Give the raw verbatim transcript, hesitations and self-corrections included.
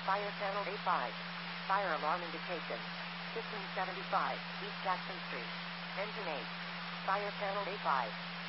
Fire channel A five. Fire alarm indication. fifteen seventy-five, East Jackson Street. Engine eight. Fire channel A five.